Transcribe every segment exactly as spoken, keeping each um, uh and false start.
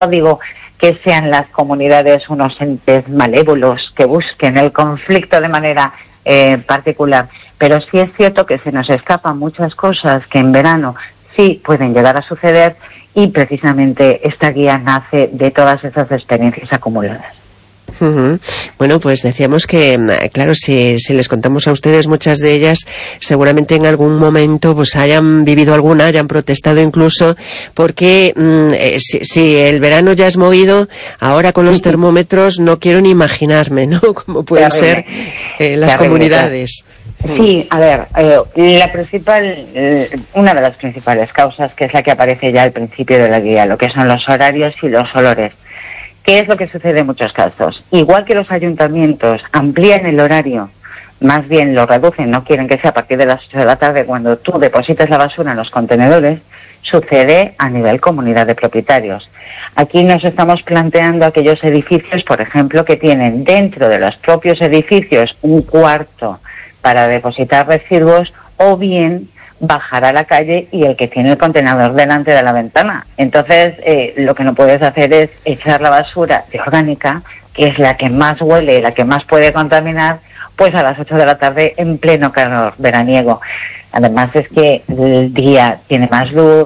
digo que sean las comunidades unos entes malévolos que busquen el conflicto de manera eh, particular, pero sí es cierto que se nos escapan muchas cosas que en verano sí pueden llegar a suceder, y precisamente esta guía nace de todas esas experiencias acumuladas. Uh-huh. Bueno, pues decíamos que, claro, si, si les contamos a ustedes, muchas de ellas seguramente en algún momento pues hayan vivido alguna, hayan protestado incluso, porque mmm, eh, si, si el verano ya es movido, ahora con los termómetros no quiero ni imaginarme, ¿no?, cómo pueden Terrible. ser eh, las Terrible, comunidades. Sí, a ver, eh, la principal, eh, una de las principales causas, que es la que aparece ya al principio de la guía, lo que son los horarios y los olores. ¿Qué es lo que sucede en muchos casos? Igual que los ayuntamientos amplían el horario, más bien lo reducen, no quieren que sea a partir de las ocho de la tarde cuando tú deposites la basura en los contenedores, sucede a nivel comunidad de propietarios. Aquí nos estamos planteando aquellos edificios, por ejemplo, que tienen dentro de los propios edificios un cuarto para depositar residuos, o bien bajar a la calle y el que tiene el contenedor delante de la ventana. Entonces, eh, lo que no puedes hacer es echar la basura de orgánica, que es la que más huele y la que más puede contaminar, pues a las ocho de la tarde en pleno calor veraniego. Además es que el día tiene más luz,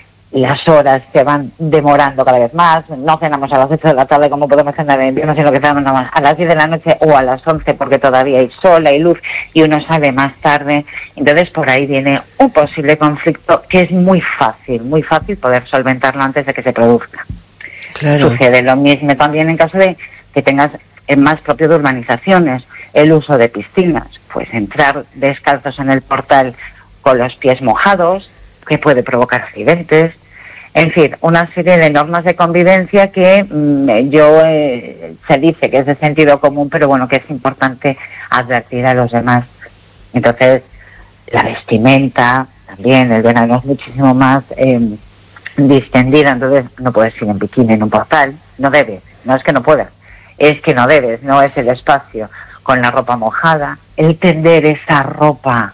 las horas se van demorando cada vez más, no cenamos a las ocho de la tarde como podemos cenar en invierno, sino que cenamos a las diez de la noche o a las once porque todavía hay sol, hay luz y uno sale más tarde. Entonces por ahí viene un posible conflicto que es muy fácil, muy fácil poder solventarlo antes de que se produzca. Claro. Sucede lo mismo también en caso de que tengas en más propio de urbanizaciones, el uso de piscinas, pues entrar descalzos en el portal con los pies mojados, que puede provocar accidentes, en fin, una serie de normas de convivencia que mmm, yo eh, se dice que es de sentido común, pero bueno, que es importante advertir a los demás. Entonces, la vestimenta, también el verano es muchísimo más eh, distendida, entonces no puedes ir en bikini en un portal, no debes, no es que no puedas, es que no debes, no es el espacio, con la ropa mojada, el tender esa ropa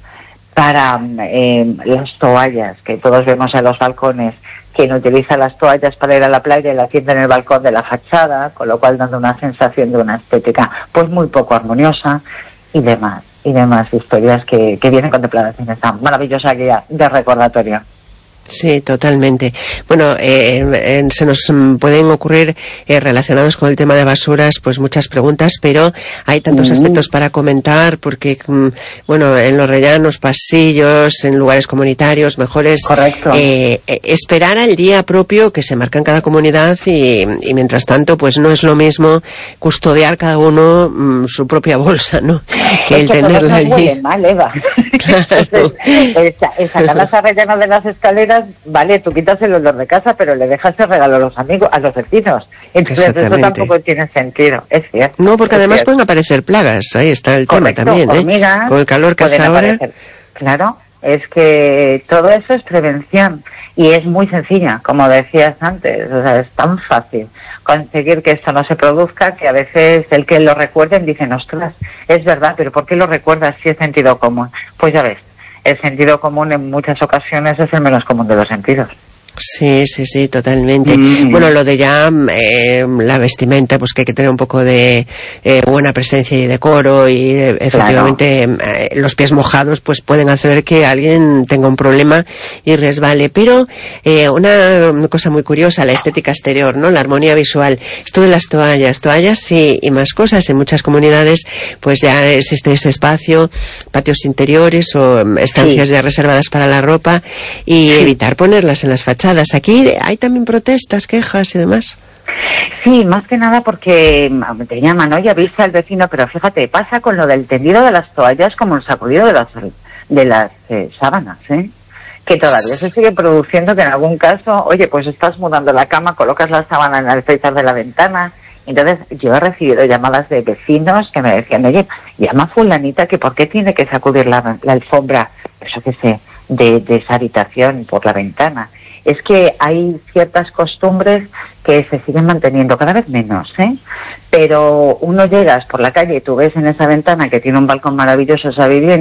para eh, las toallas, que todos vemos en los balcones, quien utiliza las toallas para ir a la playa y la tiende en el balcón de la fachada, con lo cual dando una sensación de una estética pues muy poco armoniosa, y demás, y demás historias que, que vienen contempladas en esta maravillosa guía de recordatorio. Sí, totalmente. Bueno, eh, eh, se nos pueden ocurrir eh, relacionados con el tema de basuras, pues muchas preguntas, pero hay tantos mm. aspectos para comentar, porque, mm, bueno, en los rellanos, pasillos, en lugares comunitarios, mejor es eh, eh, esperar al día propio que se marca en cada comunidad y, y mientras tanto, pues no es lo mismo custodiar cada uno mm, su propia bolsa, ¿no? Que es el que tenerla allí. Huele mal, Eva. Claro. Entonces, sacar las rellenas de las escaleras, vale, tú quitas el olor de casa, pero le dejas el regalo a los amigos, a los vecinos. Entonces eso tampoco tiene sentido, es cierto. No, porque además cierto. pueden aparecer plagas, ahí está el Correcto, tema también, ¿eh? Hormigas, con el calor que hace ahora. Aparecer. Claro, es que todo eso es prevención y es muy sencilla, como decías antes, o sea, es tan fácil conseguir que esto no se produzca que a veces el que lo recuerden dicen, ostras, es verdad, pero ¿por qué lo recuerdas si es sentido común? Pues ya ves, el sentido común en muchas ocasiones es el menos común de los sentidos. Sí, sí, sí, totalmente. Mm. Bueno, lo de ya eh, la vestimenta, pues que hay que tener un poco de eh, buena presencia y decoro y eh, efectivamente claro. eh, los pies mojados pues pueden hacer que alguien tenga un problema y resbale. Pero eh, una, una cosa muy curiosa, la estética exterior, ¿no? La armonía visual. Esto de las toallas, toallas y, y más cosas. En muchas comunidades pues ya existe ese espacio, patios interiores o estancias sí. ya reservadas para la ropa y sí. evitar ponerlas en las fachadas. Aquí hay también protestas, quejas y demás. Sí, más que nada porque te llaman, oye, avisa al vecino, pero fíjate, pasa con lo del tendido de las toallas como el sacudido de las de las eh, sábanas, ¿eh? Que todavía se sigue produciendo, que en algún caso, oye, pues estás mudando la cama, colocas la sábana en el alféizar de la ventana. Entonces yo he recibido llamadas de vecinos que me decían, oye, llama a fulanita que por qué tiene que sacudir la, la alfombra, eso que sé, de, de esa habitación por la ventana. Es que hay ciertas costumbres que se siguen manteniendo, cada vez menos, ¿eh? Pero uno llegas por la calle y tú ves en esa ventana que tiene un balcón maravilloso esa vivienda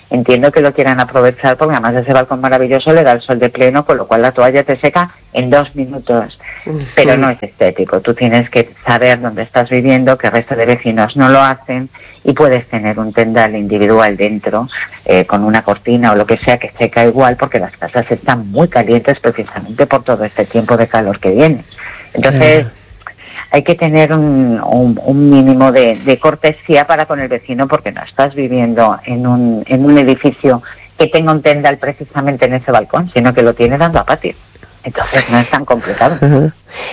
entiendo que lo quieran aprovechar porque además ese balcón maravilloso le da el sol de pleno, con lo cual la toalla te seca en dos minutos. Uh-huh. Pero no es estético. Tú tienes que saber dónde estás viviendo, que el resto de vecinos no lo hacen, y puedes tener un tendal individual dentro, eh, con una cortina o lo que sea, que seca igual, porque las casas están muy calientes precisamente por todo este tiempo de calor que viene. Entonces, uh-huh. hay que tener un, un, un mínimo de, de cortesía para con el vecino, porque no estás viviendo en un, en un edificio que tenga un tendal precisamente en ese balcón, sino que lo tiene dando a patio. Entonces no es tan complicado. Uh-huh.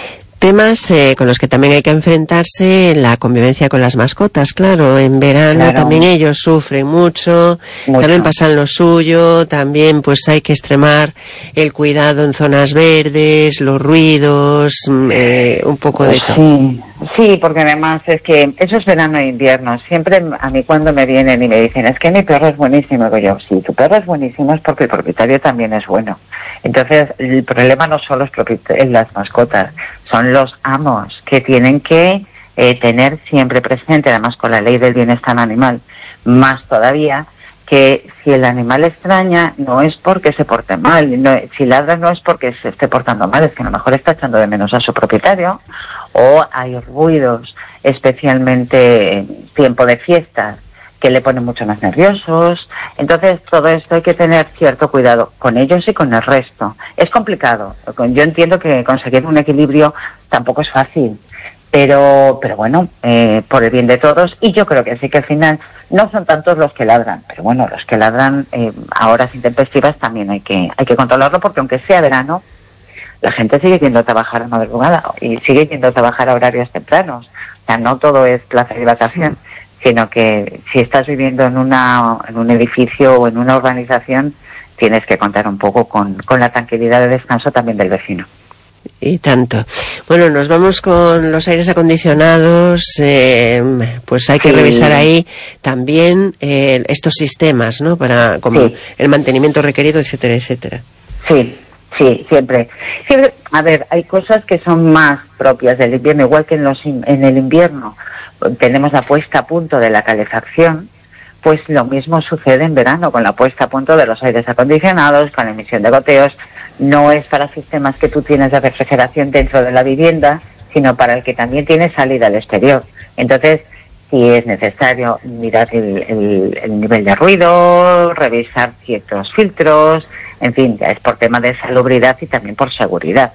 Temas eh, con los que también hay que enfrentarse, la convivencia con las mascotas, claro. En verano claro. también ellos sufren mucho, mucho, también pasan lo suyo, también pues hay que extremar el cuidado en zonas verdes, los ruidos, eh, un poco de todo. Sí, sí, porque además es que eso es verano e invierno. Siempre a mí cuando me vienen y me dicen, es que mi perro es buenísimo, digo yo, sí, tu perro es buenísimo es porque el propietario también es bueno. Entonces el problema no solo es las mascotas, son los amos que tienen que eh, tener siempre presente, además con la ley del bienestar animal, más todavía, que si el animal extraña no es porque se porte mal, no, si ladra no es porque se esté portando mal, es que a lo mejor está echando de menos a su propietario, o hay ruidos, especialmente en tiempo de fiestas, que le ponen mucho más nerviosos. Entonces todo esto hay que tener cierto cuidado con ellos y con el resto. Es complicado. Yo entiendo que conseguir un equilibrio tampoco es fácil, pero pero bueno, eh, por el bien de todos, y yo creo que sí que al final no son tantos los que ladran, pero bueno, los que ladran eh, a horas intempestivas también hay que hay que controlarlo, porque aunque sea verano, la gente sigue yendo a trabajar a madrugada y sigue yendo a trabajar a horarios tempranos. O sea, no todo es placer y vacación, sino que si estás viviendo en una en un edificio o en una urbanización, tienes que contar un poco con, con la tranquilidad de descanso también del vecino. Y tanto. Bueno, nos vamos con los aires acondicionados, eh, pues hay que sí. revisar ahí también eh, estos sistemas, ¿no? Para como sí. el mantenimiento requerido, etcétera, etcétera. Sí. Sí, siempre. siempre. A ver, hay cosas que son más propias del invierno, igual que en, los, en el invierno tenemos la puesta a punto de la calefacción, pues lo mismo sucede en verano con la puesta a punto de los aires acondicionados, con la emisión de goteos. No es para sistemas que tú tienes de refrigeración dentro de la vivienda, sino para el que también tiene salida al exterior. Entonces, si es necesario mirar el, el, el nivel de ruido, revisar ciertos filtros, en fin, ya es por tema de salubridad y también por seguridad,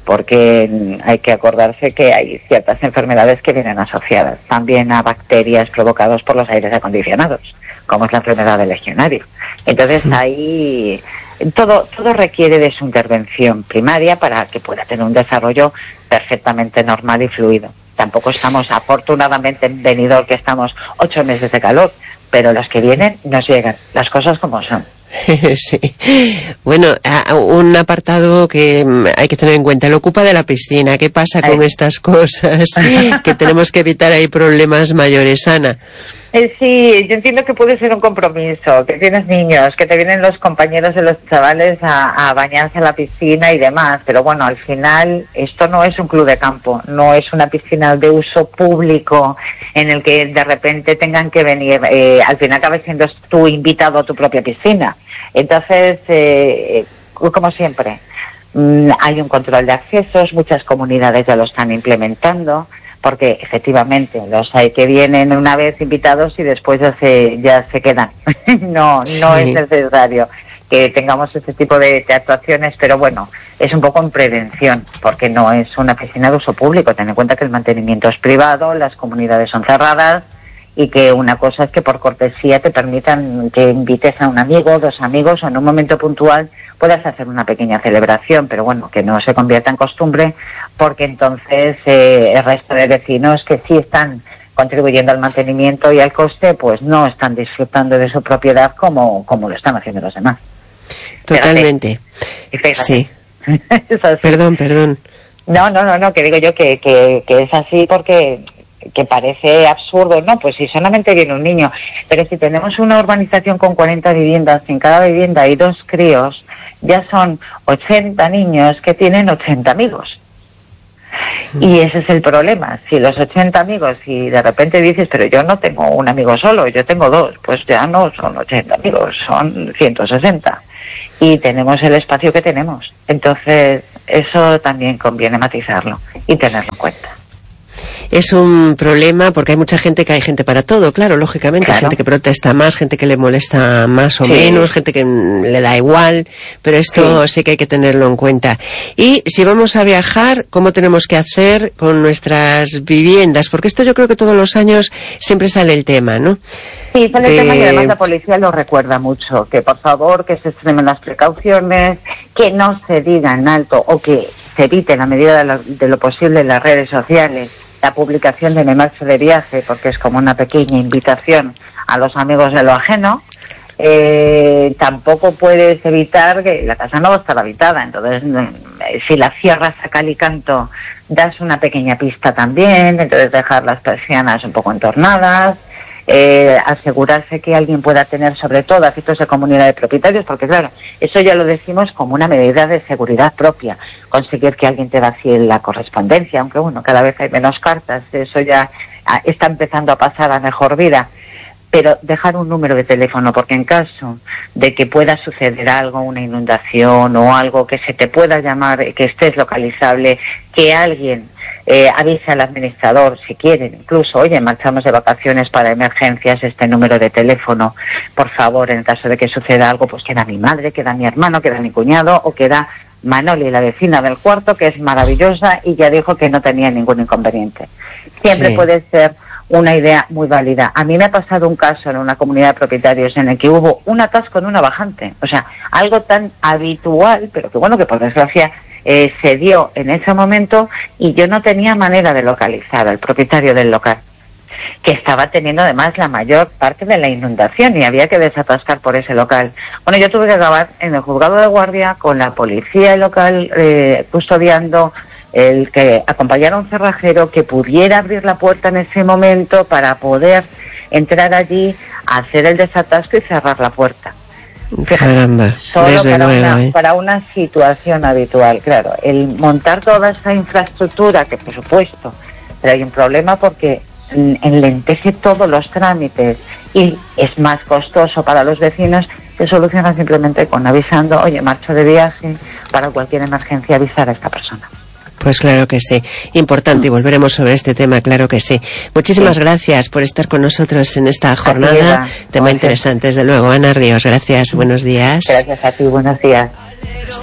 porque hay que acordarse que hay ciertas enfermedades que vienen asociadas también a bacterias provocadas por los aires acondicionados, como es la enfermedad del legionario. Entonces ahí todo todo requiere de su intervención primaria para que pueda tener un desarrollo perfectamente normal y fluido. Tampoco estamos, afortunadamente, en Benidorm, que estamos ocho meses de calor, pero los que vienen nos llegan, las cosas como son. Sí. Bueno, un apartado que hay que tener en cuenta, el ocupa de la piscina. ¿Qué pasa con Ay. estas cosas? Que tenemos que evitar ahí problemas mayores, Ana. Eh, sí, yo entiendo que puede ser un compromiso, que tienes niños, que te vienen los compañeros de los chavales a, a bañarse en la piscina y demás, pero bueno, al final esto no es un club de campo, no es una piscina de uso público en el que de repente tengan que venir, eh, al final acabas siendo tú invitado a tu propia piscina. Entonces, eh, como siempre, mmm, hay un control de accesos, muchas comunidades ya lo están implementando, porque efectivamente los hay que vienen una vez invitados y después ya se ya se quedan. no no sí. es necesario que tengamos este tipo de, de actuaciones, pero bueno, es un poco en prevención, porque no es una piscina de uso público. Ten en cuenta que el mantenimiento es privado, las comunidades son cerradas, y que una cosa es que por cortesía te permitan que invites a un amigo, dos amigos, o en un momento puntual puedas hacer una pequeña celebración, pero bueno, que no se convierta en costumbre, porque entonces eh, el resto de vecinos que sí están contribuyendo al mantenimiento y al coste, pues no están disfrutando de su propiedad como, como lo están haciendo los demás. Totalmente. Fíjate, sí. Es así. Perdón, perdón. No, no, no, no, que digo yo que, que, que es así porque que parece absurdo, no, pues si solamente viene un niño, pero si tenemos una urbanización con cuarenta viviendas, en cada vivienda hay dos críos, ya son ochenta niños que tienen ochenta amigos. Y ese es el problema. Si los ochenta amigos y de repente dices, pero yo no tengo un amigo solo, yo tengo dos, pues ya no son ochenta amigos, son ciento sesenta. Y tenemos el espacio que tenemos. Entonces, eso también conviene matizarlo y tenerlo en cuenta. Es un problema porque hay mucha gente que hay gente para todo, claro, lógicamente, claro. Gente que protesta más, gente que le molesta más o sí. menos, gente que le da igual, pero esto sí. sí que hay que tenerlo en cuenta. Y si vamos a viajar, ¿cómo tenemos que hacer con nuestras viviendas? Porque esto yo creo que todos los años siempre sale el tema, ¿no? Sí, sale de... el tema y además la policía lo recuerda mucho, que por favor que se extremen las precauciones, que no se diga en alto o que se evite en la medida de lo, de lo posible en las redes sociales la publicación de me marcho de viaje, porque es como una pequeña invitación a los amigos de lo ajeno. Eh, tampoco puedes evitar que la casa no va a estar habitada, entonces si la cierras a cal y canto das una pequeña pista también, entonces dejar las persianas un poco entornadas, eh, asegurarse que alguien pueda tener sobre todo efectos de comunidad de propietarios, porque claro, eso ya lo decimos como una medida de seguridad propia, conseguir que alguien te vacíe la correspondencia, aunque bueno, cada vez hay menos cartas, eso ya está empezando a pasar a mejor vida. Pero dejar un número de teléfono, porque en caso de que pueda suceder algo, una inundación o algo que se te pueda llamar, que estés localizable, que alguien eh, avise al administrador, si quieren, incluso, oye, marchamos de vacaciones para emergencias, este número de teléfono, por favor, en caso de que suceda algo, pues queda mi madre, queda mi hermano, queda mi cuñado, o queda Manoli, la vecina del cuarto, que es maravillosa y ya dijo que no tenía ningún inconveniente. Siempre sí. puede ser una idea muy válida. A mí me ha pasado un caso en una comunidad de propietarios en el que hubo un atasco en una bajante, o sea, algo tan habitual, pero que bueno, que por desgracia eh, se dio en ese momento y yo no tenía manera de localizar al propietario del local, que estaba teniendo además la mayor parte de la inundación y había que desatascar por ese local. Bueno, yo tuve que acabar en el juzgado de guardia con la policía local eh, custodiando el que acompañara a un cerrajero que pudiera abrir la puerta en ese momento para poder entrar allí, hacer el desatasco y cerrar la puerta. Caramba, solo desde para, luego, una, ¿eh? para una situación habitual, claro. El montar toda esa infraestructura, que por supuesto, pero hay un problema porque enlentece todos los trámites y es más costoso para los vecinos, se soluciona simplemente con avisando, oye, marcho de viaje, para cualquier emergencia avisar a esta persona. Pues claro que sí, importante, y volveremos sobre este tema, claro que sí. Muchísimas sí. gracias por estar con nosotros en esta jornada, tema interesante, desde luego. Ana Ríos, gracias, buenos días. Gracias a ti, buenos días.